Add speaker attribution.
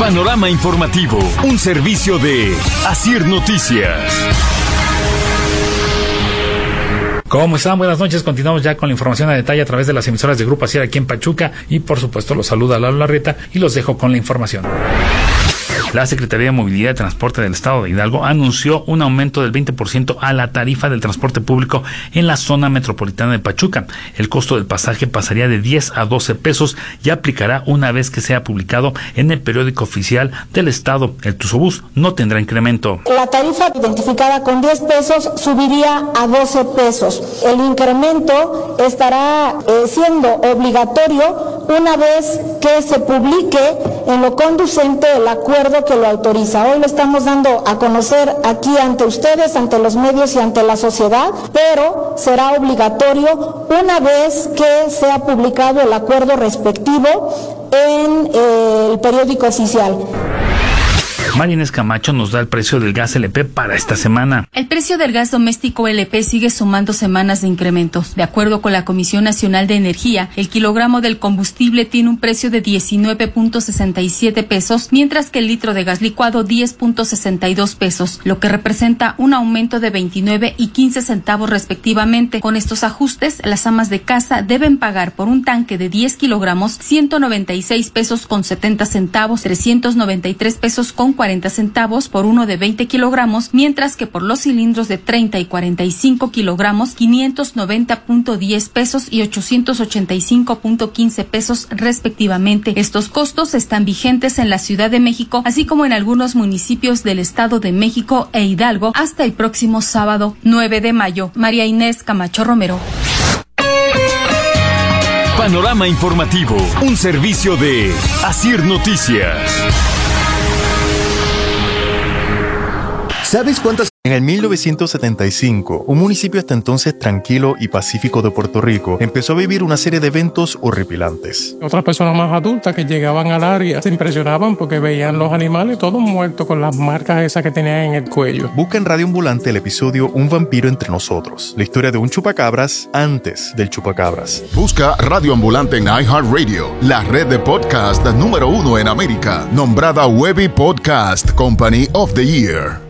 Speaker 1: Panorama Informativo, un servicio de Asir Noticias.
Speaker 2: ¿Cómo están? Buenas noches. Continuamos ya con la información a detalle a través de las emisoras de Grupo Asir aquí en Pachuca y por supuesto los saluda Lalo Larrieta y los dejo con la información. La Secretaría de Movilidad y Transporte del Estado de Hidalgo anunció un aumento del 20% a la tarifa del transporte público en la zona metropolitana de Pachuca. El costo del pasaje pasaría de 10 a 12 pesos y aplicará una vez que sea publicado en el periódico oficial del Estado. El Tuzobús no tendrá incremento.
Speaker 3: La tarifa identificada con 10 pesos subiría a 12 pesos. El incremento estará siendo obligatorio una vez que se publique en lo conducente el acuerdo que lo autoriza. Hoy lo estamos dando a conocer aquí ante ustedes, ante los medios y ante la sociedad, pero será obligatorio una vez que sea publicado el acuerdo respectivo en el periódico oficial.
Speaker 2: María Inés Camacho nos da el precio del gas LP para esta semana.
Speaker 4: El precio del gas doméstico LP sigue sumando semanas de incrementos. De acuerdo con la Comisión Nacional de Energía, el kilogramo del combustible tiene un precio de 19.67 pesos, mientras que el litro de gas licuado 10.62 pesos, lo que representa un aumento de 29 y 15 centavos respectivamente. Con estos ajustes, las amas de casa deben pagar por un tanque de 10 kilogramos 196 pesos con 70 centavos, 393 pesos con 40 centavos por uno de 20 kilogramos, mientras que por los cilindros de 30 y 45 kilogramos, 590.10 pesos y 885.15 pesos respectivamente. Estos costos están vigentes en la Ciudad de México, así como en algunos municipios del Estado de México e Hidalgo hasta el próximo sábado 9 de mayo. María Inés Camacho Romero.
Speaker 1: Panorama Informativo, un servicio de Asir Noticias.
Speaker 5: ¿Sabes cuántas? En el 1975, un municipio hasta entonces tranquilo y pacífico de Puerto Rico empezó a vivir una serie de eventos horripilantes.
Speaker 6: Otras personas más adultas que llegaban al área se impresionaban porque veían los animales todos muertos con las marcas esas que tenían en el cuello.
Speaker 5: Busca en Radio Ambulante el episodio Un vampiro entre nosotros, la historia de un chupacabras antes del chupacabras.
Speaker 7: Busca Radio Ambulante en iHeartRadio, la red de podcast número 1 en América, nombrada Webby Podcast Company of the Year.